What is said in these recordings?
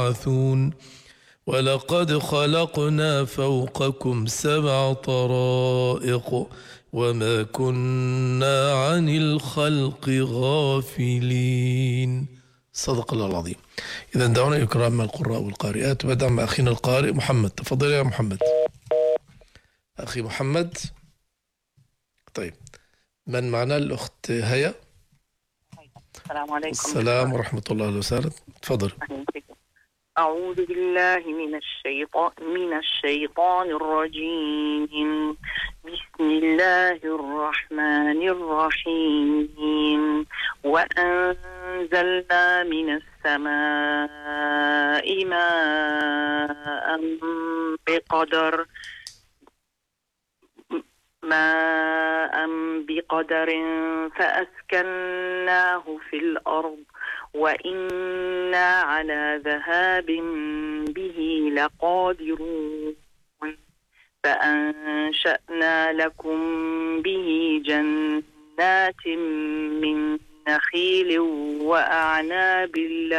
يبعثون ولقد خلقنا فوقكم 7 طرائق وما كنا عن الخلق غافلين. صدق الله العظيم. إذا دعونا إكرام القراء والقارئات، بدأ مع أخينا القارئ محمد. تفضل يا محمد. أخي محمد. طيب، من معنا؟ الأخت هيا. السلام عليكم. السلام ورحمة الله وسهلا. تفضل. أعوذ بالله من الشيطان الرجيم. بسم الله الرحمن الرحيم. وأنزلنا من السماء ماء بقدر فأسكناه في الأرض وإنا على ذهاب به لقادرون. فأنشأنا لكم به جنات من نخيل وأعناب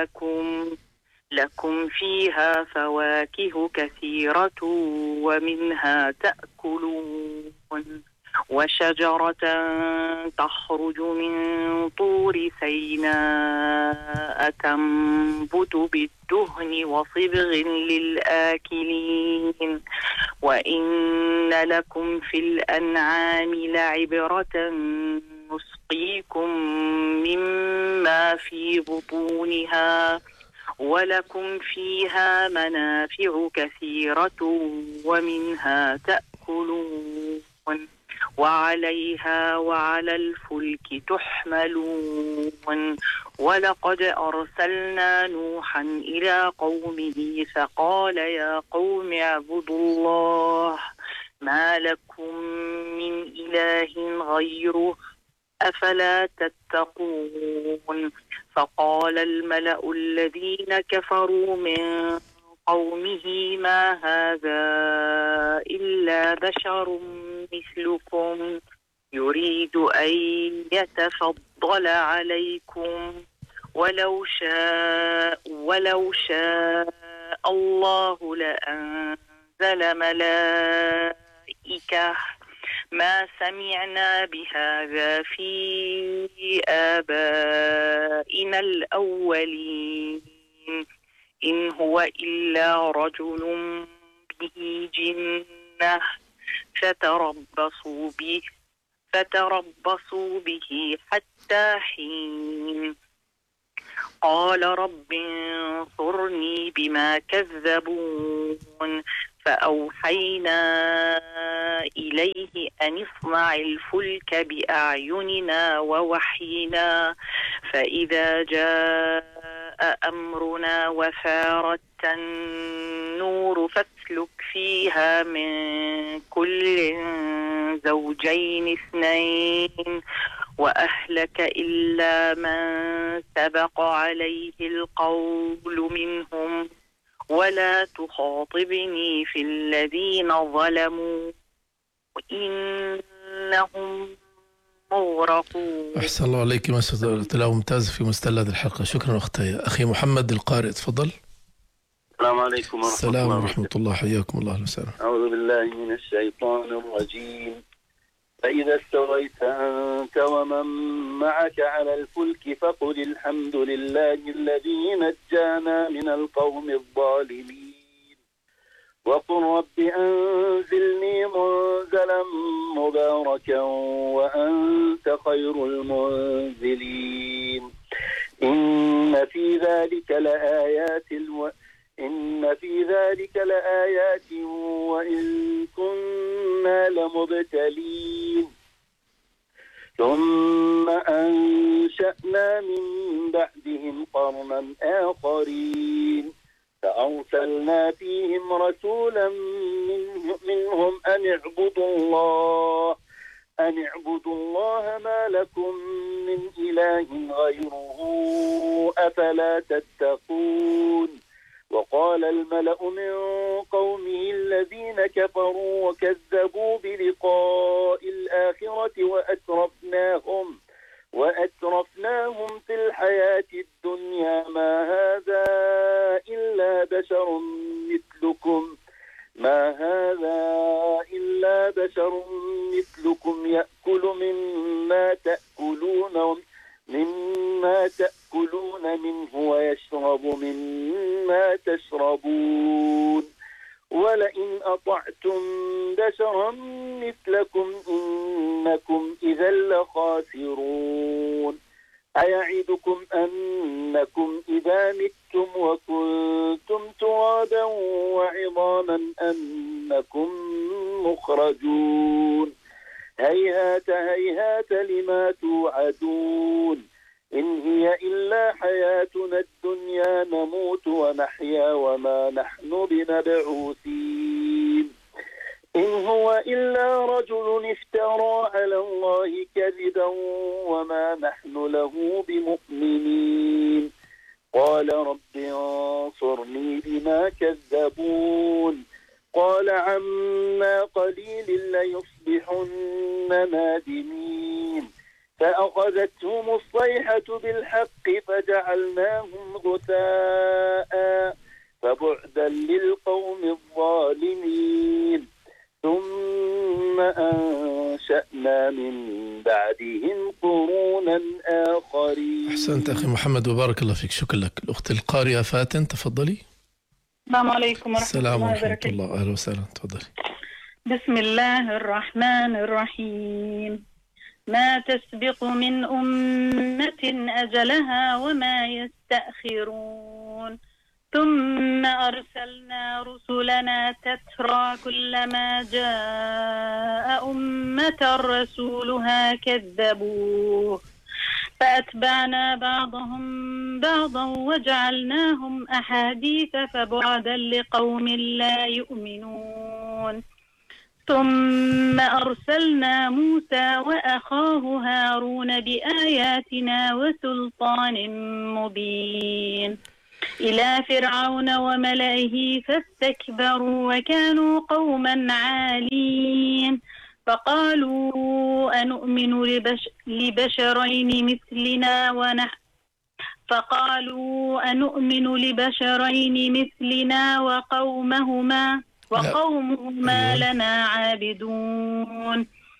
لكم فيها فواكه كثيرة ومنها تأكلون. وشجرة تخرج من طور سيناء تنبت بالدهن وصبغ للآكلين. وإن لكم في الأنعام لعبرة نسقيكم مما في بطونها ولكم فيها منافع كثيرة ومنها تأكلون وعليها وعلى الفلك تحملون. ولقد أرسلنا نوحا إلى قومه فقال يا قوم اعبدوا الله ما لكم من إله غيره أفلا تتقون. فقال الملأ الذين كفروا من قومه ما هذا إلا بشر مثلكم يريد أن يتفضل عليكم ولو شاء الله لأنزل ملائكة ما سمعنا بهذا في آبائنا الأولين إن هو إلا رجل به جنة فتربصوا به حتى حين. قال رب انصرني بما كذبون. فأوحينا إليه أن اصنع الفلك بأعيننا ووحينا فإذا جاء أمرنا وفارت النور فاسلك فيها من كل زوجين 2 وأهلك إلا من سبق عليه القول منهم ولا تخاطبني في الذين ظلموا إنهم مغرقون. أحسن الله عليك، ما تلاوة ممتاز في مستهل هذه الحلقة. شكرا أختي. أخي محمد القارئ تفضل. السلام عليكم ورحمة الله. السلام ورحمة الله، حياكم الله وسهلا. أعوذ بالله من الشيطان الرجيم. فإذا استويت أنت ومن معك على الفلك فقل الحمد لله الذي نجانا من القوم الظالمين وقل رب أنزلني منزلا مباركا وأنت خير المنزلين. إن في ذلك لآيات وإن كنا لمبتلين. ثم أنشأنا من بعدهم قرنا آخرين فأرسلنا فيهم رسولا منهم أن اعبدوا الله ما لكم من إله غيره أفلا تتقون. وقال الملأ من قومه الذين كفروا وكذبوا بلقاء الآخرة وأترفناهم في الحياة الدنيا ما هذا إلا بشر مثلكم يأكل مما تأكلون منه ويشرب مما تشربون ولئن أطعتم بشرا مثلكم إنكم إذا لخاسرون أيعدكم أنكم إذا متم وكنتم ترابا وعظاما أنكم مخرجون هيهات هيهات لما توعدون إن هي إلا حياتنا الدنيا نموت ونحيا وما نحن بمبعوثين إن هو إلا رجل افترى على الله كذبا وما نحن له بمؤمنين قال رب انصرني بما كذبون قال عما قليل ليصبحن نادمين فأخذتهم الصيحة بالحق فجعلناهم غثاء فبعدا للقوم الظالمين ثم أنشأنا من بعدهم قرونا آخرين. أحسنت أخي محمد وبارك الله فيك. شكرا لك. الأخت القارئة فاتن تفضلي. السلام عليكم ورحمة السلام الله ورحمة وبركاته. الله. أهلا وسهلا. تفضلي. بسم الله الرحمن الرحيم. ما تسبق من أمة أجلها وما يستأخرون ثم أرسلنا رسلنا تترى كلما جاء أمة رسولها كذبوه فأتبعنا بعضهم بعضا وجعلناهم أحاديث فبعدا لقوم لا يؤمنون ثم أرسلنا موسى وأخاه هارون بآياتنا وسلطان مبين إلى فرعون وملئه فاستكبروا وكانوا قوما عالين فقالوا أنؤمن لبشرين مثلنا وقومهما لنا عابدون